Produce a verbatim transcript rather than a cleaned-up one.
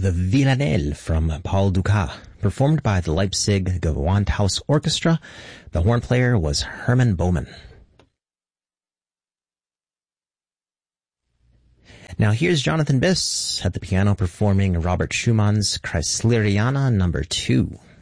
the Villanelle from Paul Dukas, performed by the Leipzig Gewandhaus Orchestra. The horn player was Hermann Baumann. Now here's Jonathan Biss at the piano performing Robert Schumann's Kreisleriana number two.